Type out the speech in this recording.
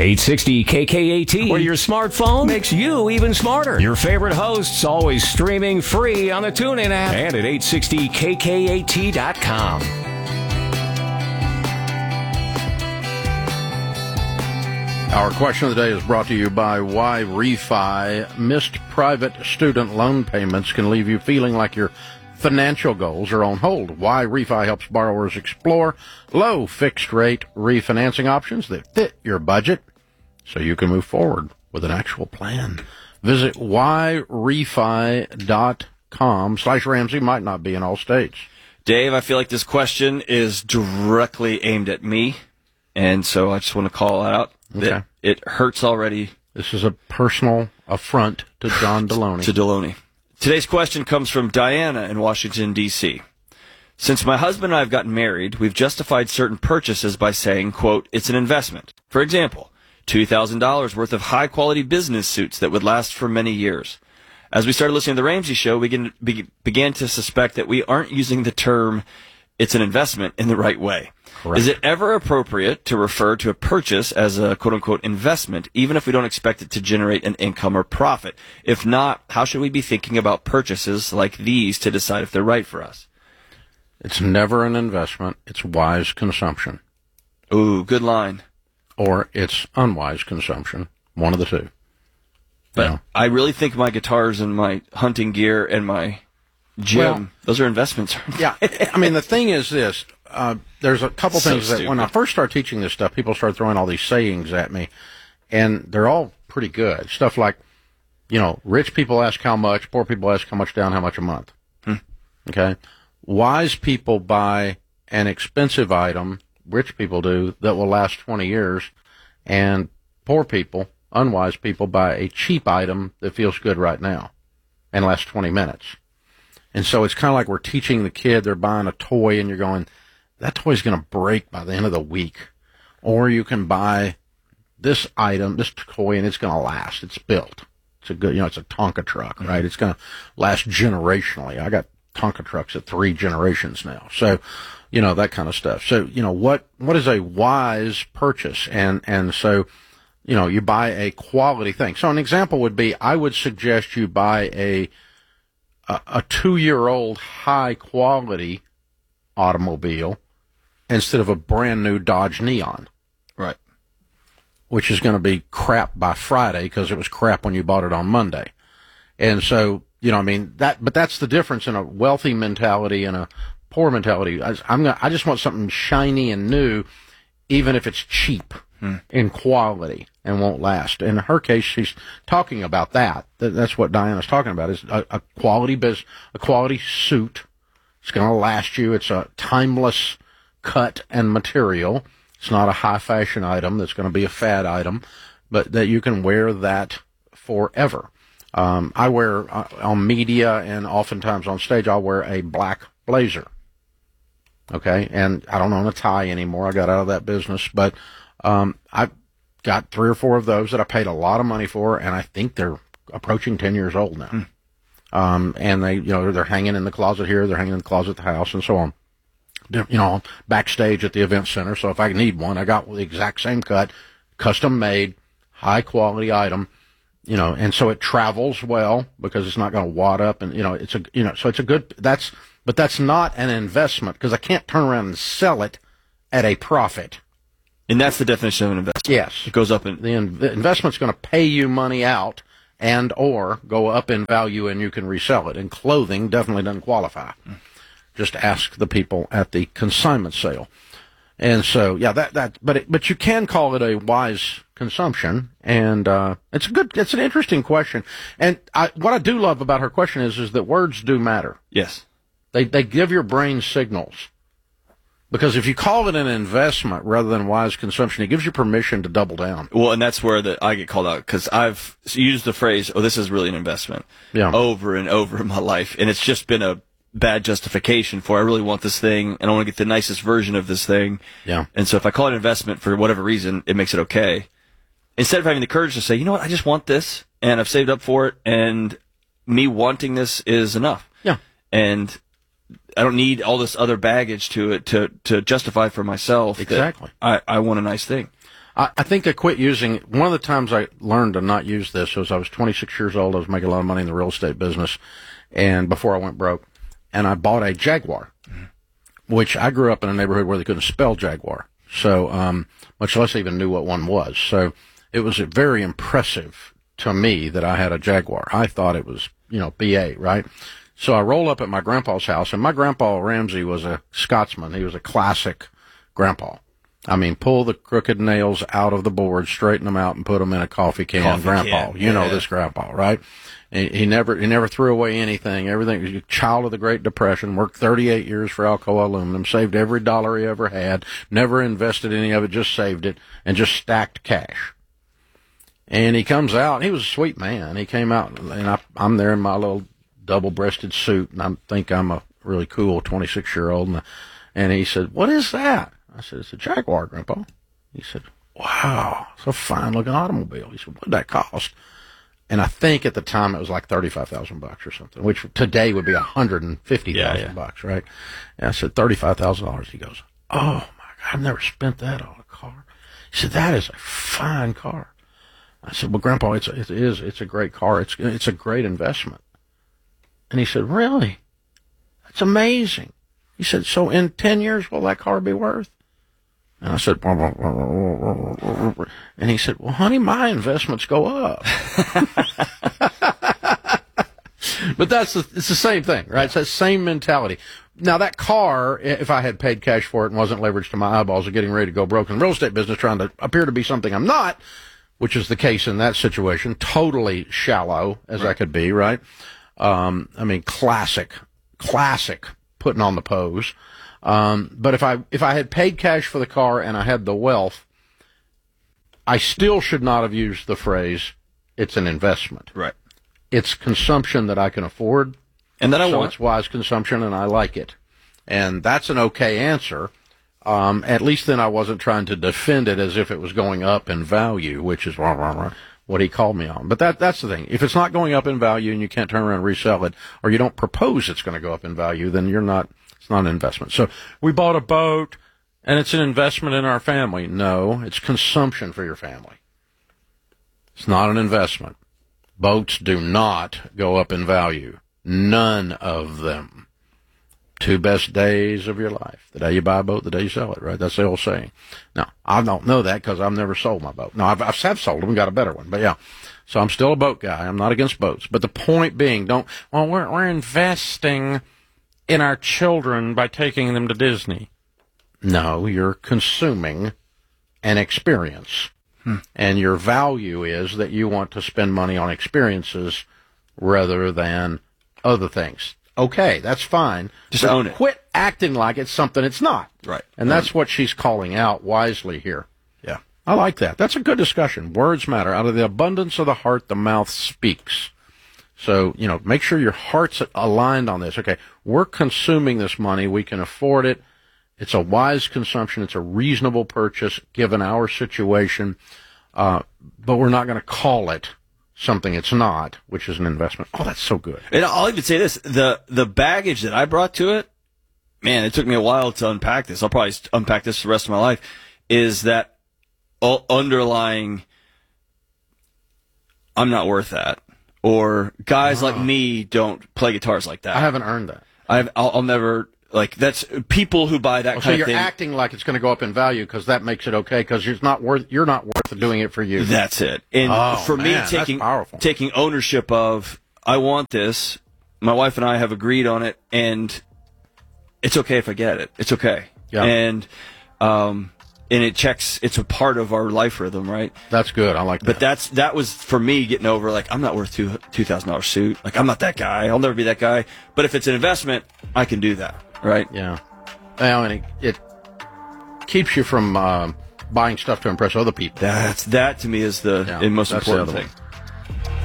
860 KKAT, where your smartphone makes you even smarter. Your favorite hosts always streaming free on the TuneIn app and at 860KKAT.com. Our question of the day is brought to you by Why Refi. Missed private student loan payments can leave you feeling like your financial goals are on hold. Why Refi helps borrowers explore low fixed-rate refinancing options that fit your budget so you can move forward with an actual plan. Visit whyrefi.com/Ramsey. Might not be in all states. Dave, I feel like this question is directly aimed at me, and so I just want to call out that it hurts already. This is a personal affront to John Deloney. To Deloney. Today's question comes from Diana in Washington, D.C. Since my husband and I have gotten married, we've justified certain purchases by saying, quote, it's an investment. For example, $2,000 worth of high-quality business suits that would last for many years. As we started listening to The Ramsey Show, we began to suspect that we aren't using the term it's an investment in the right way. Correct. Is it ever appropriate to refer to a purchase as a quote-unquote investment, even if we don't expect it to generate an income or profit? If not, how should we be thinking about purchases like these to decide if they're right for us? It's never an investment. It's wise consumption. Ooh, good line. Or it's unwise consumption. One of the two. But I really think my guitars and my hunting gear and my gym, those are investments. Yeah. I mean, the thing is this. There's a couple So things that stupid. when I first started teaching this stuff, people start throwing all these sayings at me, and they're all pretty good. Stuff like, rich people ask how much, poor people ask how much down, how much a month. Okay? Wise people buy an expensive item, rich people do, that will last 20 years, and poor people, unwise people, buy a cheap item that feels good right now and lasts 20 minutes. And so it's kind of like we're teaching the kid, they're buying a toy, and you're going, that toy's going to break by the end of the week. Or you can buy this item, this toy, and it's going to last. It's built. It's a good, it's a Tonka truck, right? It's going to last generationally. I got Tonka trucks at 3 generations now. So, that kind of stuff. So, what is a wise purchase? And so, you buy a quality thing. So an example would be, I would suggest you buy a 2-year-old high-quality automobile instead of a brand-new Dodge Neon. Right. Which is going to be crap by Friday because it was crap when you bought it on Monday. And so, but that's the difference in a wealthy mentality and a poor mentality. I just want something shiny and new, even if it's cheap in quality and won't last. In her case, she's talking about that. That's what Diana's talking about, is a quality a quality suit. It's going to last you. It's a timeless cut and material. It's not a high fashion item that's going to be a fad item, but that you can wear that forever. I wear on media and oftentimes on stage, I'll wear a black blazer. Okay. And I don't own a tie anymore. I got out of that business, but I've got 3 or 4 of those that I paid a lot of money for, and I think they're approaching 10 years old now. And they, they're hanging in the closet here, they're hanging in the closet at the house, and so on. Backstage at the event center. So if I need one, I got the exact same cut, custom made, high quality item, and so it travels well because it's not going to wad up, and so it's a good. But that's not an investment because I can't turn around and sell it at a profit. And that's the definition of an investment. Yes. It goes up in... The investment's going to pay you money out and or go up in value and you can resell it. And clothing definitely doesn't qualify. Just ask the people at the consignment sale. And so, but you can call it a wise consumption. And it's an interesting question. And what I do love about her question is that words do matter. Yes. They give your brain signals. Because if you call it an investment rather than wise consumption, it gives you permission to double down. Well, and that's where I get called out, because I've used the phrase, this is really an investment, over and over in my life. And it's just been a bad justification for, I really want this thing, and I want to get the nicest version of this thing. Yeah. And so if I call it an investment for whatever reason, it makes it okay. Instead of having the courage to say, you know what, I just want this, and I've saved up for it, and me wanting this is enough. Yeah. And I don't need all this other baggage to it to justify for myself. Exactly. I want a nice thing. I think I quit using, one of the times I learned to not use this was I was 26 years old. I was making a lot of money in the real estate business, and before I went broke, and I bought a Jaguar, which I grew up in a neighborhood where they couldn't spell Jaguar. So, much less even knew what one was. So it was very impressive to me that I had a Jaguar. I thought it was, BA, right? So I roll up at my grandpa's house, and my grandpa Ramsey was a Scotsman. He was a classic grandpa. I mean, pull the crooked nails out of the board, straighten them out, and put them in a coffee can. Grandpa, you know this grandpa, right? He never threw away anything. Everything. He was a child of the Great Depression. Worked 38 years for Alcoa Aluminum. Saved every dollar he ever had. Never invested any of it. Just saved it and just stacked cash. And he comes out. He was a sweet man. He came out, and I'm there in my little double-breasted suit, and I think I'm a really cool 26-year-old. And he said, "What is that?" I said, "It's a Jaguar, Grandpa." He said, "Wow, it's a fine-looking automobile." He said, "What did that cost?" And I think at the time it was like $35,000 or something, which today would be $150,000, right? And I said, $35,000. He goes, "Oh my God, I've never spent that on a car." He said, "That is a fine car." I said, "Well, Grandpa, it's a great car. It's a great investment." And he said, "Really? That's amazing." He said, "So in 10 years, will that car be worth?" And I said, and he said, "Well, honey, my investments go up." But it's the same thing, right? It's that same mentality. Now, that car, if I had paid cash for it and wasn't leveraged to my eyeballs of getting ready to go broke in the real estate business, trying to appear to be something I'm not, which is the case in that situation, totally shallow as I could be, right? I mean, classic putting on the pose. But if I had paid cash for the car and I had the wealth, I still should not have used the phrase, "It's an investment." Right. It's consumption that I can afford. And that I want. It's wise consumption, and I like it. And that's an okay answer. At least then I wasn't trying to defend it as if it was going up in value, which is what he called me on. But that's the thing. If it's not going up in value and you can't turn around and resell it, or you don't propose it's going to go up in value, then it's not an investment. So we bought a boat, and it's an investment in our family. No, it's consumption for your family. It's not an investment. Boats do not go up in value. None of them. 2 best days of your life: the day you buy a boat, the day you sell it, right? That's the old saying. Now, I don't know that because I've never sold my boat. No, I have sold them and got a better one, but yeah. So I'm still a boat guy. I'm not against boats. But the point being, we're investing in our children by taking them to Disney. No, you're consuming an experience. And your value is that you want to spend money on experiences rather than other things. Okay, that's fine. Just own it. Quit acting like it's something it's not. Right. And that's what she's calling out wisely here. Yeah. I like that. That's a good discussion. Words matter. Out of the abundance of the heart, the mouth speaks. So, make sure your heart's aligned on this. Okay, we're consuming this money. We can afford it. It's a wise consumption. It's a reasonable purchase given our situation. But we're not going to call it something it's not, which is an investment. Oh, that's so good. And I'll even say this. The baggage that I brought to it, man, it took me a while to unpack this. I'll probably unpack this the rest of my life, is that underlying, I'm not worth that. Or guys like me don't play guitars like that. I haven't earned that. I'll never, that's people who buy that kind of thing. So you're acting like it's going to go up in value because that makes it okay because you're not worth doing it for you. That's it. And for me, taking ownership of, I want this, my wife and I have agreed on it, and it's okay if I get it. It's okay. Yeah. And it's a part of our life rhythm, right? That's good. I like that. But that was for me getting over, I'm not worth $2,000 suit. I'm not that guy. I'll never be that guy. But if it's an investment, I can do that, right? Yeah. Well, and it keeps you from buying stuff to impress other people. That to me is the most important thing.